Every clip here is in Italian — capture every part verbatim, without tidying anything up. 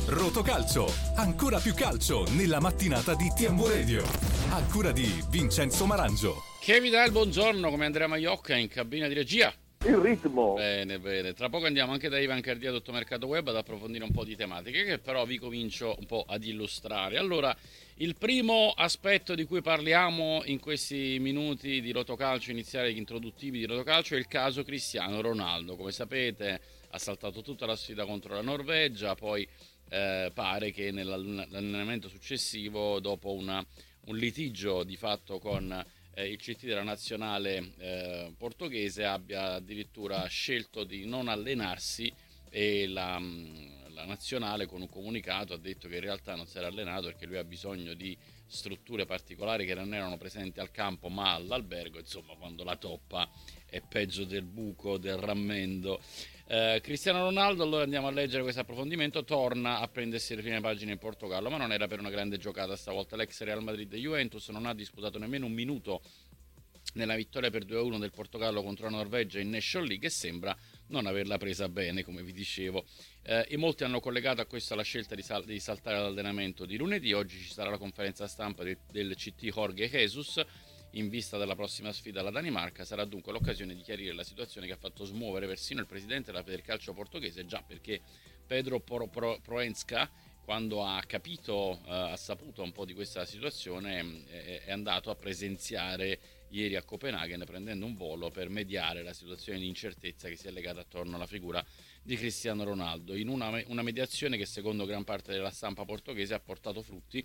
Rotocalcio, ancora più calcio nella mattinata di T M Radio. A cura di Vincenzo Marangio. Che vi dà il buongiorno come Andrea Maiocca in cabina di regia. Il ritmo. Bene, bene. Tra poco andiamo anche da Ivan Cardia, Dottor Mercato Web, ad approfondire un po' di tematiche che però vi comincio un po' ad illustrare. Allora, il primo aspetto di cui parliamo in questi minuti di Rotocalcio iniziali introduttivi di Rotocalcio è il caso Cristiano Ronaldo. Come sapete ha saltato tutta la sfida contro la Norvegia, poi eh, pare che nell'allenamento successivo, dopo una, un litigio di fatto con il C T della nazionale eh, portoghese, abbia addirittura scelto di non allenarsi e la, la nazionale con un comunicato ha detto che in realtà non si era allenato perché lui ha bisogno di strutture particolari che non erano presenti al campo ma all'albergo. Insomma, quando la toppa è peggio del buco, del rammendo. Eh, Cristiano Ronaldo, allora andiamo a leggere questo approfondimento, torna a prendersi le prime pagine in Portogallo, ma non era per una grande giocata stavolta. L'ex Real Madrid e Juventus non ha disputato nemmeno un minuto nella vittoria per due a uno del Portogallo contro la Norvegia in Nation League e sembra non averla presa bene, come vi dicevo. Eh, e molti hanno collegato a questo la scelta di, sal- di saltare l'allenamento di lunedì. Oggi ci sarà la conferenza stampa de- del C T Jorge Jesus in vista della prossima sfida alla Danimarca. Sarà dunque l'occasione di chiarire la situazione che ha fatto smuovere persino il presidente della Federcalcio portoghese, già perché Pedro Pro- Pro- Proença, quando ha capito, eh, ha saputo un po' di questa situazione, eh, è andato a presenziare ieri a Copenaghen, prendendo un volo per mediare la situazione di incertezza che si è legata attorno alla figura di Cristiano Ronaldo, in una, una mediazione che secondo gran parte della stampa portoghese ha portato frutti.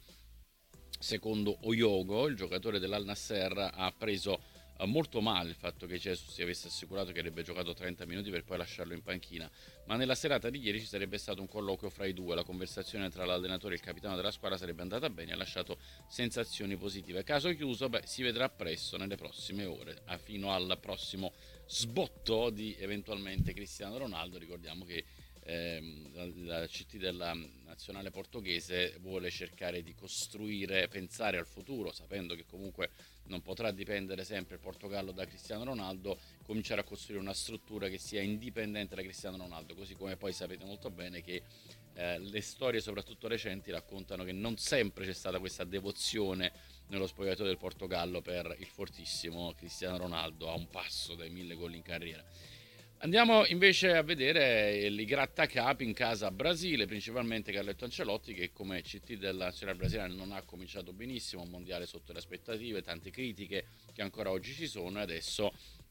Secondo Oyogo, il giocatore dell'Al Nassr, ha preso eh, molto male il fatto che Jesus si avesse assicurato che avrebbe giocato trenta minuti per poi lasciarlo in panchina, ma nella serata di ieri ci sarebbe stato un colloquio fra i due, la conversazione tra l'allenatore e il capitano della squadra sarebbe andata bene e ha lasciato sensazioni positive. Caso chiuso, beh, si vedrà presto nelle prossime ore, fino al prossimo sbotto di eventualmente Cristiano Ronaldo. Ricordiamo che ehm, la C T della nazionale portoghese vuole cercare di costruire, pensare al futuro, sapendo che comunque non potrà dipendere sempre il Portogallo da Cristiano Ronaldo, cominciare a costruire una struttura che sia indipendente da Cristiano Ronaldo, così come poi sapete molto bene che eh, le storie soprattutto recenti raccontano che non sempre c'è stata questa devozione nello spogliatoio del Portogallo per il fortissimo Cristiano Ronaldo, a un passo dai mille gol in carriera. Andiamo invece a vedere i grattacapi in casa Brasile, principalmente Carletto Ancelotti, che come C T della nazionale brasiliana non ha cominciato benissimo, un mondiale sotto le aspettative, tante critiche che ancora oggi ci sono, e adesso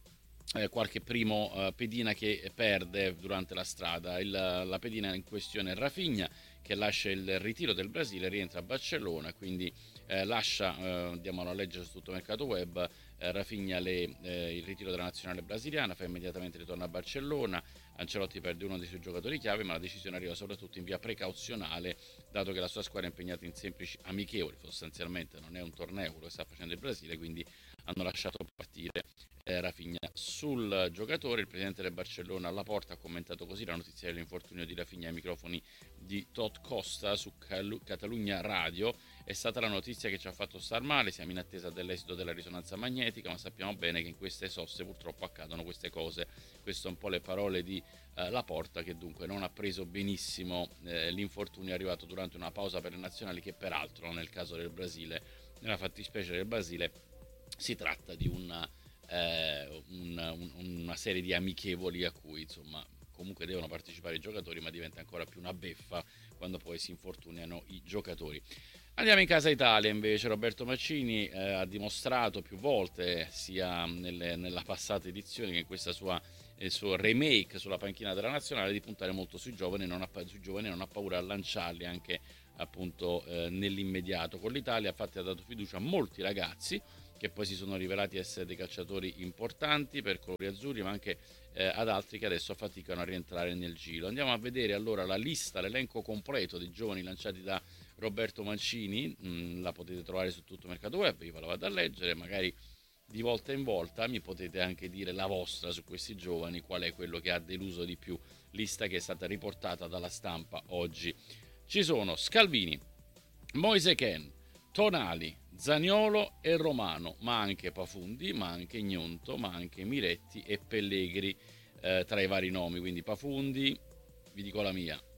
eh, qualche primo eh, pedina che perde durante la strada. Il, la pedina in questione è Rafinha, che lascia il ritiro del Brasile, rientra a Barcellona, quindi eh, lascia, eh, andiamo a leggere su tutto Mercato Web, eh, Rafinha le, eh, il ritiro della nazionale brasiliana, fa immediatamente ritorno a Barcellona. Ancelotti perde uno dei suoi giocatori chiave, ma la decisione arriva soprattutto in via precauzionale, dato che la sua squadra è impegnata in semplici amichevoli, sostanzialmente non è un torneo quello che sta facendo il Brasile, quindi hanno lasciato partire eh, Rafinha. Sul giocatore, il presidente del Barcellona alla porta ha commentato così la notizia dell'infortunio di Rafinha ai microfoni di Tot Costa su Cal- Catalunya Radio. È stata la notizia che ci ha fatto star male, siamo in attesa dell'esito della risonanza magnetica, ma sappiamo bene che in queste soste purtroppo accadono queste cose. Queste sono un po' le parole di eh, Laporta, che dunque non ha preso benissimo eh, l'infortunio, è arrivato durante una pausa per le nazionali, che peraltro nel caso del Brasile, nella fattispecie del Brasile, si tratta di una, eh, una, un, una serie di amichevoli a cui insomma comunque devono partecipare i giocatori, ma diventa ancora più una beffa quando poi si infortuniano i giocatori. Andiamo in casa Italia invece. Roberto Mancini eh, ha dimostrato più volte, sia nelle, nella passata edizione che in questa sua il suo remake sulla panchina della nazionale, di puntare molto sui giovani, non ha, sui giovani non ha paura a lanciarli anche appunto eh, nell'immediato. Con l'Italia infatti ha dato fiducia a molti ragazzi che poi si sono rivelati essere dei calciatori importanti per colori azzurri, ma anche eh, ad altri che adesso faticano a rientrare nel giro. Andiamo a vedere allora la lista, l'elenco completo dei giovani lanciati da Roberto Mancini. Mm, la potete trovare su tutto Mercato Web, io ve la vado a leggere, magari di volta in volta mi potete anche dire la vostra su questi giovani, qual è quello che ha deluso di più. Lista che è stata riportata dalla stampa oggi. Ci sono Scalvini, Moise Kean, Tonali, Zaniolo e Romano, ma anche Pafundi, ma anche Gnonto, ma anche Miretti e Pellegri eh, tra i vari nomi. Quindi Pafundi, vi dico la mia,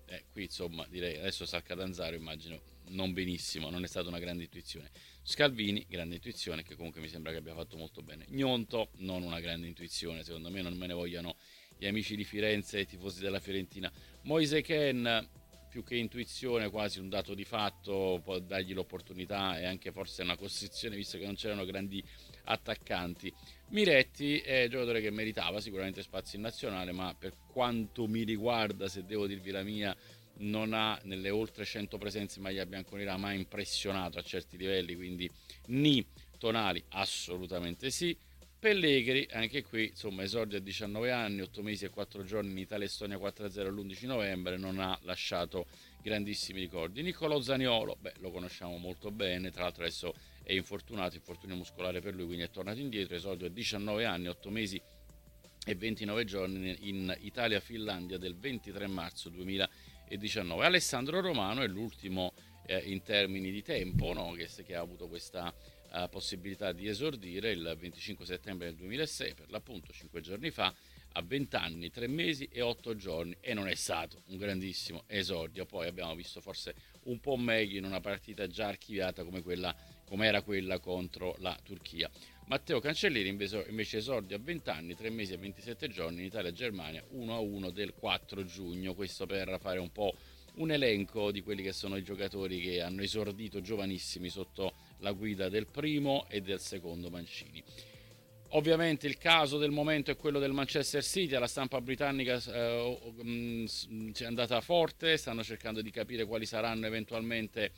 Eh, qui insomma direi adesso sta al Catanzaro, immagino non benissimo, non è stata una grande intuizione. Scalvini, grande intuizione, che comunque mi sembra che abbia fatto molto bene. Gnonto, non una grande intuizione, secondo me non me ne vogliano gli amici di Firenze e i tifosi della Fiorentina. Moise Kean, più che intuizione, quasi un dato di fatto, può dargli l'opportunità e anche forse una costrizione, visto che non c'erano grandi attaccanti. Miretti è un giocatore che meritava sicuramente spazio in nazionale, ma per quanto mi riguarda, se devo dirvi la mia, non ha nelle oltre cento presenze in maglia bianconera mai impressionato a certi livelli, quindi ni Tonali assolutamente sì. Pellegrini, anche qui insomma esordio a diciannove anni, otto mesi e quattro giorni in Italia-Estonia quattro a zero l'undici novembre, non ha lasciato grandissimi ricordi. Niccolò Zaniolo, beh, lo conosciamo molto bene, tra l'altro adesso è infortunato, infortunio muscolare per lui, quindi è tornato indietro, esordio a diciannove anni, otto mesi e ventinove giorni in Italia-Finlandia del ventitré marzo duemiladiciannove. Alessandro Romano è l'ultimo eh, in termini di tempo, no? che, che ha avuto questa uh, possibilità di esordire il venticinque settembre del duemilasei, per l'appunto cinque giorni fa, a venti anni, tre mesi e otto giorni, e non è stato un grandissimo esordio. Poi abbiamo visto forse un po' meglio in una partita già archiviata come quella, come era quella contro la Turchia. Matteo Cancellieri invece, invece esordio a venti anni, tre mesi e ventisette giorni in Italia-Germania uno a uno del quattro giugno. Questo per fare un po' un elenco di quelli che sono i giocatori che hanno esordito giovanissimi sotto la guida del primo e del secondo Mancini. Ovviamente il caso del momento è quello del Manchester City, alla stampa britannica eh, mh, è andata forte, stanno cercando di capire quali saranno eventualmente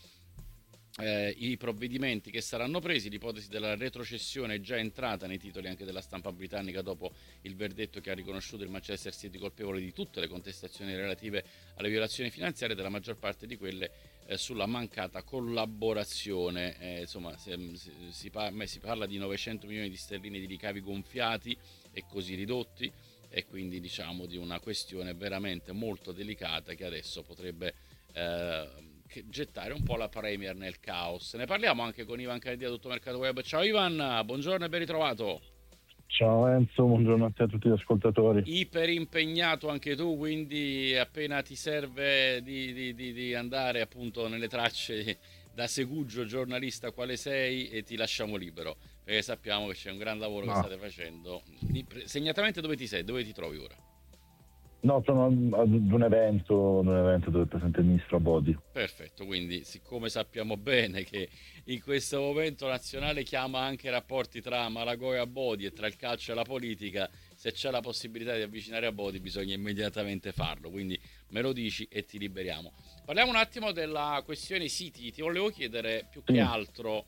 Eh, i provvedimenti che saranno presi. L'ipotesi della retrocessione è già entrata nei titoli anche della stampa britannica dopo il verdetto che ha riconosciuto il Manchester City colpevole di tutte le contestazioni relative alle violazioni finanziarie, della maggior parte di quelle eh, sulla mancata collaborazione. Eh, insomma si, si, parla, si parla di novecento milioni di sterline di ricavi gonfiati e così ridotti, e quindi diciamo di una questione veramente molto delicata che adesso potrebbe eh, gettare un po' la Premier nel caos. Ne parliamo anche con Ivan Cardia, Tutto Mercato Web. Ciao Ivan, buongiorno e ben ritrovato. Ciao Enzo, buongiorno a te e a tutti gli ascoltatori. Iper impegnato anche tu, quindi appena ti serve di, di, di, di andare appunto nelle tracce da segugio giornalista quale sei, e ti lasciamo libero, perché sappiamo che c'è un gran lavoro no. che state facendo. Segnatamente dove ti sei, dove ti trovi ora? No, sono ad un evento, ad un evento dove è presente il ministro Abodi. Perfetto, quindi siccome sappiamo bene che in questo momento nazionale chiama anche rapporti tra Malagoi e Abodi e tra il calcio e la politica, se c'è la possibilità di avvicinare Abodi bisogna immediatamente farlo, quindi me lo dici e ti liberiamo. Parliamo un attimo della questione City. Ti volevo chiedere più che altro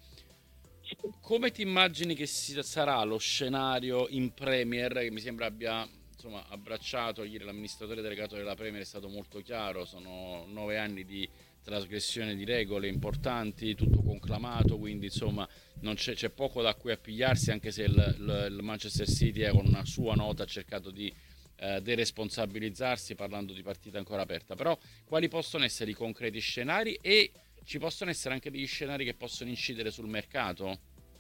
come ti immagini che sarà lo scenario in Premier, che mi sembra abbia insomma abbracciato ieri l'amministratore delegato della Premier, è stato molto chiaro, sono nove anni di trasgressione di regole importanti, tutto conclamato, quindi insomma non c'è, c'è poco da cui appigliarsi, anche se il, il, il Manchester City con una sua nota ha cercato di eh, deresponsabilizzarsi parlando di partita ancora aperta. Però quali possono essere i concreti scenari, e ci possono essere anche degli scenari che possono incidere sul mercato?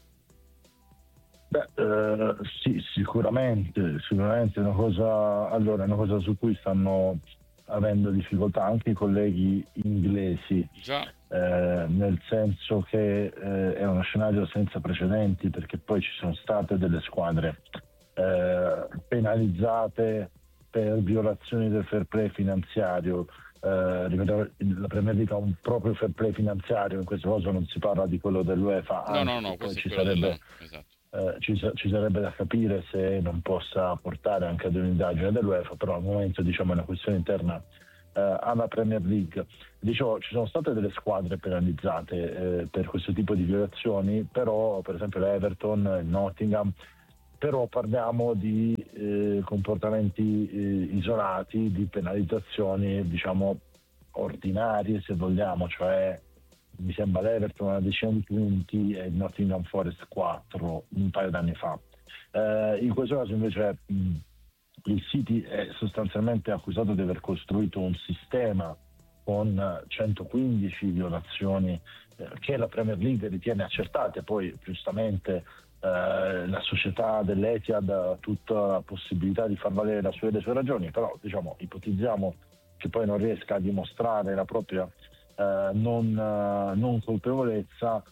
Beh, eh, sì, sicuramente, sicuramente è una cosa, allora, è una cosa su cui stanno avendo difficoltà anche i colleghi inglesi, Già. Eh, nel senso che eh, è uno scenario senza precedenti, perché poi ci sono state delle squadre eh, penalizzate per violazioni del fair play finanziario. Eh, la Premier League ha un proprio fair play finanziario, in questo caso non si parla di quello dell'UEFA, no no no, questo ci è quello sarebbe della... esatto. Eh, ci, ci sarebbe da capire se non possa portare anche ad un'indagine dell'UEFA, però al momento diciamo è una questione interna eh, alla Premier League. Dicevo, ci sono state delle squadre penalizzate eh, per questo tipo di violazioni, però per esempio l'Everton, il Nottingham, però parliamo di eh, comportamenti eh, isolati, di penalizzazioni diciamo ordinarie se vogliamo, cioè mi sembra l'Everton una decina di punti e il Nottingham Forest quattro un paio d'anni fa. Eh, in questo caso invece mh, il City è sostanzialmente accusato di aver costruito un sistema con centoquindici violazioni eh, che la Premier League ritiene accertate. Poi giustamente eh, la società dell'Etihad ha tutta la possibilità di far valere la sue, le sue ragioni, però diciamo ipotizziamo che poi non riesca a dimostrare la propria eh, non, eh, non colpevolezza,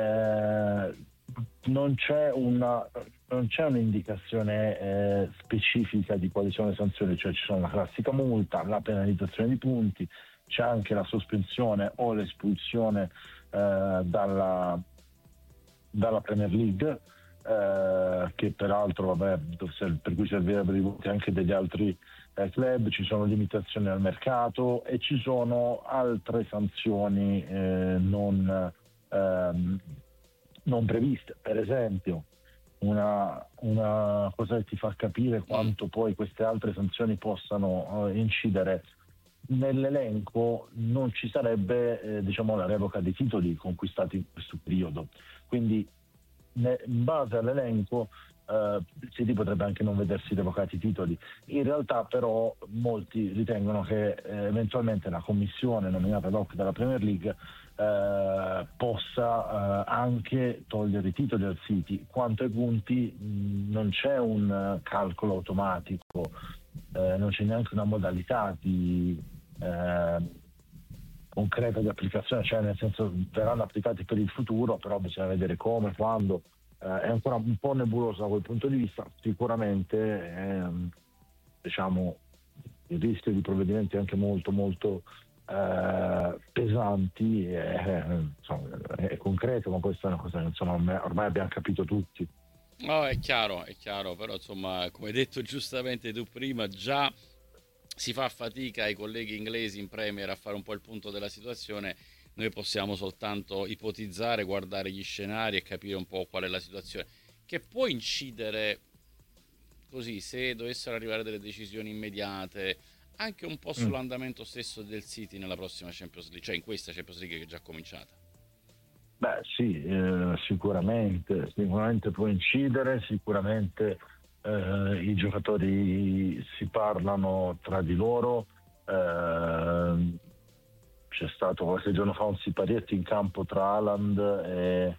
eh, non c'è una non c'è un'indicazione eh, specifica di quali sono le sanzioni, cioè ci sono la classica multa, la penalizzazione di punti, c'è anche la sospensione o l'espulsione eh, dalla, dalla Premier League, eh, che peraltro vabbè, per cui servirebbero i voti anche degli altri eh, club, ci sono limitazioni al mercato e ci sono altre sanzioni eh, non, ehm, non previste. Per esempio, una, una cosa che ti fa capire quanto poi queste altre sanzioni possano eh, incidere nell'elenco, non ci sarebbe eh, diciamo la revoca dei titoli conquistati in questo periodo, quindi ne, in base all'elenco eh, il City potrebbe anche non vedersi revocati i titoli. In realtà però molti ritengono che eh, eventualmente la commissione nominata ad hoc dalla Premier League eh, possa eh, anche togliere i titoli al City. Quanto ai punti mh, non c'è un uh, calcolo automatico, eh, non c'è neanche una modalità di eh, concreta di applicazione, cioè nel senso verranno applicati per il futuro, però bisogna vedere come, quando, eh, è ancora un po' nebuloso da quel punto di vista. Sicuramente ehm, diciamo il rischio di provvedimenti anche molto molto eh, pesanti è, insomma, è concreto, ma questa è una cosa che insomma ormai abbiamo capito tutti. No, è chiaro, è chiaro, però insomma, come hai detto giustamente tu prima, già si fa fatica ai colleghi inglesi in Premier a fare un po' il punto della situazione. Noi possiamo soltanto ipotizzare, guardare gli scenari e capire un po' qual è la situazione, che può incidere così, se dovessero arrivare delle decisioni immediate, anche un po' sull'andamento stesso del City nella prossima Champions League, cioè in questa Champions League che è già cominciata. Beh sì, eh, sicuramente, sicuramente può incidere, sicuramente eh, i giocatori si parlano tra di loro, eh, c'è stato qualche giorno fa un siparietto in campo tra Haaland e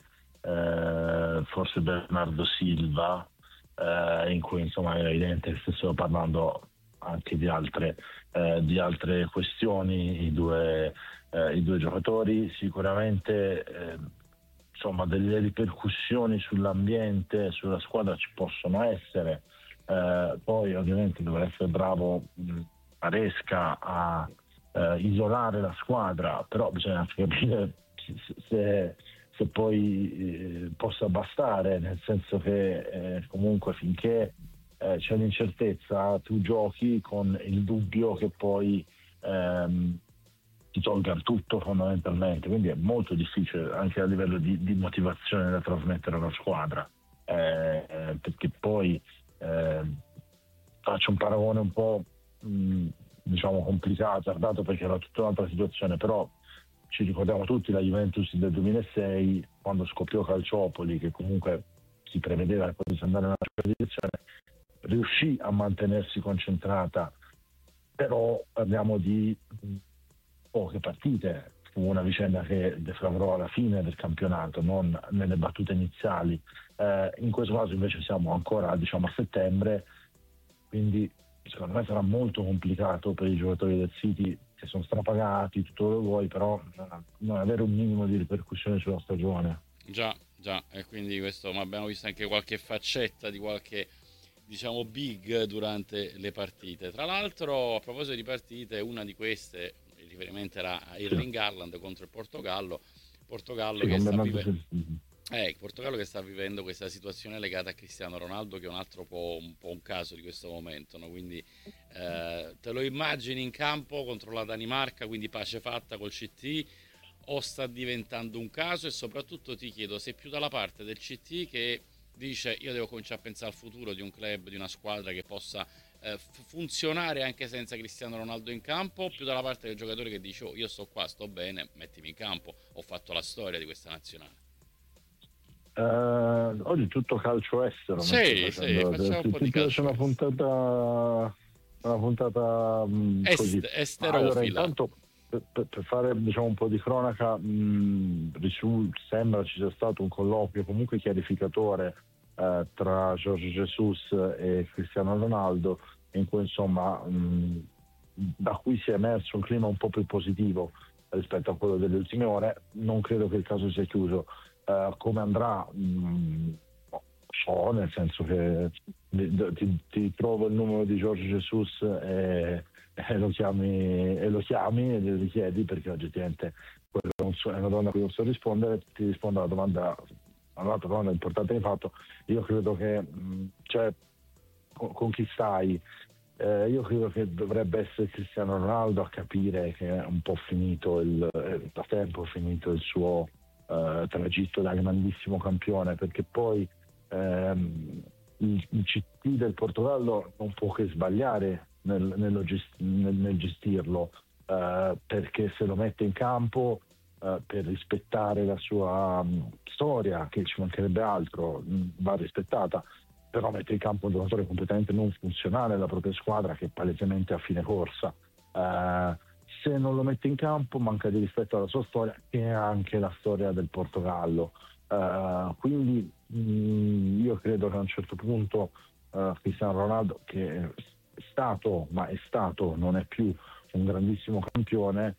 eh, forse Bernardo Silva, eh, in cui insomma era evidente che stessero parlando anche di altre, eh, di altre questioni i due Eh, i due giocatori. Sicuramente eh, insomma delle ripercussioni sull'ambiente, sulla squadra ci possono essere, eh, poi ovviamente dovrà essere bravo mh, Maresca a eh, isolare la squadra, però bisogna anche capire se, se, se poi eh, possa bastare, nel senso che eh, comunque finché eh, c'è l'incertezza tu giochi con il dubbio che poi ehm, ti tolga tutto fondamentalmente, quindi è molto difficile anche a livello di, di motivazione da trasmettere alla squadra, eh, eh, perché poi eh, faccio un paragone un po' mh, diciamo complicato, dato perché era tutta un'altra situazione, però ci ricordiamo tutti la Juventus del duemilasei, quando scoppiò Calciopoli, che comunque si prevedeva che potesse andare nella direzione, riuscì a mantenersi concentrata, però parliamo di poche partite, fu una vicenda che deflagrò alla fine del campionato, non nelle battute iniziali. Eh, in questo caso invece siamo ancora diciamo a settembre, quindi secondo me sarà molto complicato per i giocatori del City, che sono strapagati, tutto quello che vuoi, però non avere un minimo di ripercussione sulla stagione. Già, già, e quindi questo, ma abbiamo visto anche qualche faccetta di qualche diciamo big durante le partite. Tra l'altro, a proposito di partite, una di queste riferimento era Erling Haaland contro il Portogallo, Portogallo, sì, che sta vivendo, eh, Portogallo che sta vivendo questa situazione legata a Cristiano Ronaldo, che è un altro po' un, po' un caso di questo momento, no? Quindi eh, te lo immagini in campo contro la Danimarca, quindi pace fatta col C T, o sta diventando un caso? E soprattutto ti chiedo se più dalla parte del C T che dice io devo cominciare a pensare al futuro di un club, di una squadra che possa Eh, funzionare anche senza Cristiano Ronaldo in campo, più dalla parte del giocatore che dice oh, io sto qua, sto bene, mettimi in campo, ho fatto la storia di questa nazionale. Uh, oggi tutto calcio estero, sì, sì, facciamo un po' di calcio, una puntata una puntata mh, Est- così esterofila. Allora, intanto per, per fare diciamo un po' di cronaca, mh, risul- sembra ci sia stato un colloquio comunque chiarificatore eh, tra Jorge Jesus e Cristiano Ronaldo, in cui insomma mh, da cui si è emerso un clima un po' più positivo rispetto a quello delle ultime ore. Non credo che il caso sia chiuso. Uh, come andrà? Mh, so, nel senso che ti, ti trovo il numero di Jorge Jesus e, e lo chiami e lo chiami e gli chiedi, perché oggettivamente non so, è una domanda a cui non so rispondere. Ti rispondo alla domanda, all'altra domanda importante che hai fatto. Io credo che mh, cioè, con, con chi stai, eh, io credo che dovrebbe essere Cristiano Ronaldo a capire che è un po' finito il, eh, da tempo finito il suo eh, tragitto da grandissimo campione, perché poi ehm, il, il C T del Portogallo non può che sbagliare nel, nello gest- nel, nel gestirlo, eh, perché se lo mette in campo Uh, per rispettare la sua um, storia, che ci mancherebbe altro, mh, va rispettata, però mette in campo un giocatore completamente non funzionale alla propria squadra, che è palesemente a fine corsa. Uh, se non lo mette in campo manca di rispetto alla sua storia, che è anche la storia del Portogallo. Uh, quindi mh, io credo che a un certo punto uh, Cristiano Ronaldo, che è stato, ma è stato, non è più un grandissimo campione,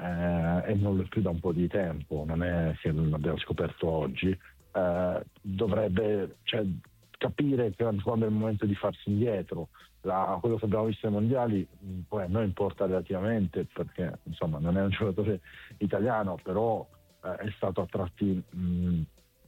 Eh, e non lo è più da un po' di tempo, non è che l'abbiamo scoperto oggi, eh, dovrebbe cioè, capire che quando è il momento di farsi indietro. La, quello che abbiamo visto ai mondiali poi a noi importa relativamente, perché insomma non è un giocatore italiano, però eh, è stato a tratti mh,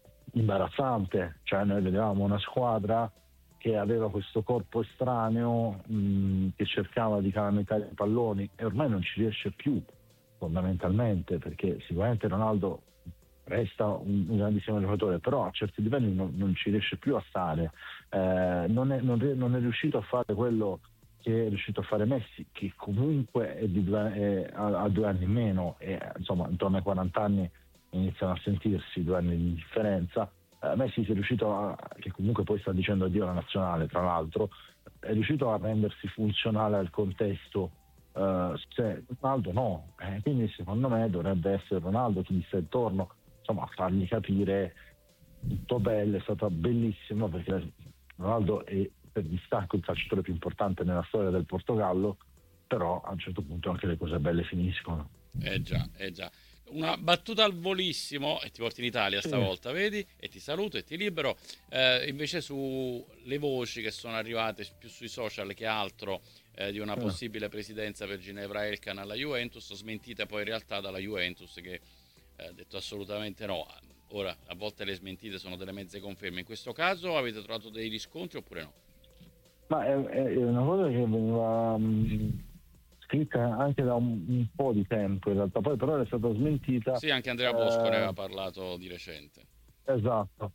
imbarazzante. Cioè noi vedevamo una squadra che aveva questo corpo estraneo, mh, che cercava di calamitare i palloni, e ormai non ci riesce più, fondamentalmente, perché sicuramente Ronaldo resta un, un grandissimo giocatore, però a certi livelli non, non ci riesce più a stare, eh, non, è, non, è, non è riuscito a fare quello che è riuscito a fare Messi, che comunque è di due, è, ha, ha due anni in meno, e insomma intorno ai quaranta anni iniziano a sentirsi due anni di differenza. eh, Messi si è riuscito a, che comunque poi sta dicendo addio alla nazionale, tra l'altro, è riuscito a rendersi funzionale al contesto. Uh, se Ronaldo no, eh, quindi secondo me dovrebbe essere Ronaldo chi gli sta intorno, insomma, a fargli capire tutto bello. È stata bellissima, perché Ronaldo è per distacco il calciatore più importante nella storia del Portogallo, però a un certo punto anche le cose belle finiscono. Eh già, eh già. Una battuta al volissimo e ti porti in Italia stavolta, sì. Vedi? E ti saluto e ti libero. Eh, invece sulle voci che sono arrivate più sui social che altro eh, di una sì. possibile presidenza per Ginevra Elkann alla Juventus, smentite poi in realtà dalla Juventus, che ha eh, detto assolutamente no. Ora, a volte le smentite sono delle mezze conferme. In questo caso avete trovato dei riscontri oppure no? Ma è, è una cosa che veniva mh, scritta anche da un, un po' di tempo in realtà, poi però è stata smentita. Sì, anche Andrea Bosco eh, ne aveva parlato di recente. Esatto.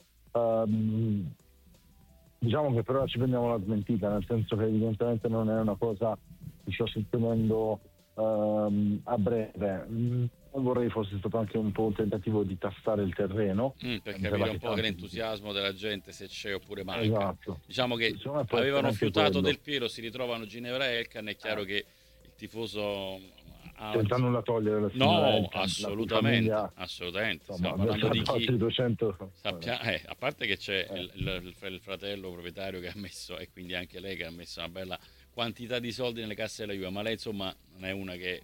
Um, diciamo che però ci prendiamo la smentita, nel senso che evidentemente non è una cosa che sto succedendo um, a breve. Mm, non vorrei fosse stato anche un po' un tentativo di tastare il terreno, mm, per capire un po' tanti... che l'entusiasmo della gente, se c'è oppure manca. Esatto. Diciamo che avevano fiutato Del Piero, si ritrovano Ginevra Elkann, è chiaro eh. che il tifoso ha... senza nulla togliere la no, Elkann, assolutamente, la assolutamente. Insomma, stiamo parlando di chi duecento... sappia... eh, a parte che c'è eh. il, il, il fratello proprietario che ha messo, e quindi anche lei che ha messo una bella quantità di soldi nelle casse della Juve, ma lei insomma non è una che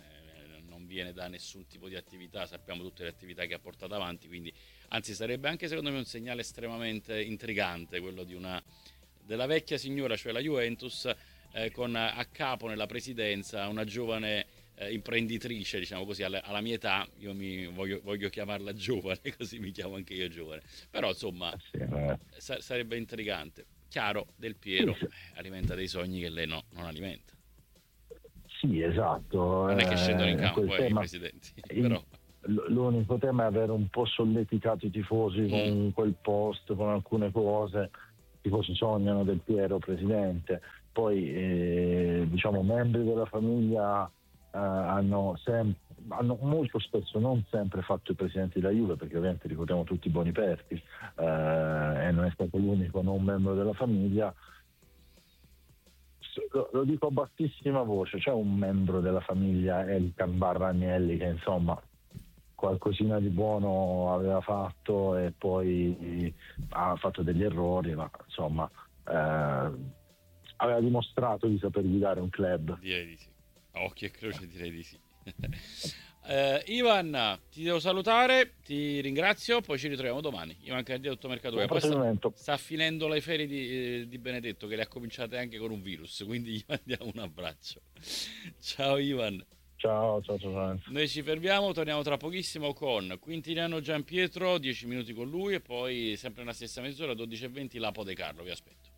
viene da nessun tipo di attività, sappiamo tutte le attività che ha portato avanti, quindi anzi sarebbe anche secondo me un segnale estremamente intrigante quello di una della vecchia signora, cioè la Juventus, eh, con a capo nella presidenza una giovane eh, imprenditrice, diciamo così, alla, alla mia età. Io mi voglio, voglio chiamarla giovane, così mi chiamo anche io giovane, però insomma sa- sarebbe intrigante. Chiaro, Del Piero eh, alimenta dei sogni che lei no, non alimenta. Sì, esatto. Non è che scendono in campo eh, tema, i presidenti, però. L'unico tema è aver un po' solleticato i tifosi mm. con quel post, con alcune cose. I tifosi sognano Del Piero presidente, poi eh, diciamo membri della famiglia eh, hanno, sem- hanno molto spesso, non sempre, fatto i presidenti della Juve, perché ovviamente ricordiamo tutti Boniperti eh, e non è stato l'unico non membro della famiglia. Lo dico a bassissima voce, c'è un membro della famiglia Elkann barra Agnelli che insomma qualcosina di buono aveva fatto e poi ha fatto degli errori, ma insomma eh, aveva dimostrato di saper guidare un club. Direi di sì. Occhio e croce direi di sì. Uh, Ivan, ti devo salutare, ti ringrazio, poi ci ritroviamo domani. Ivan Candido, Mercato Web. Poi sta, sta finendo le ferie di, di Benedetto, che le ha cominciate anche con un virus, quindi gli mandiamo un abbraccio. Ciao Ivan. Ciao, ciao, ciao. Noi ci fermiamo, torniamo tra pochissimo con Quintiliano Giampietro, dieci minuti con lui e poi sempre nella stessa mezz'ora, dodici e venti, Lapo De Carlo, vi aspetto.